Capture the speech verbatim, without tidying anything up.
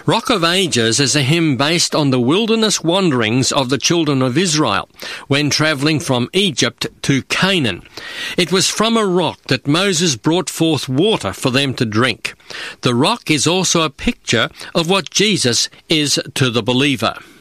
Rock of Ages is a hymn based on the wilderness wanderings of the children of Israel when travelling from Egypt to Canaan. It was from a rock that Moses brought forth water for them to drink. The rock is also a picture of what Jesus is to the believer.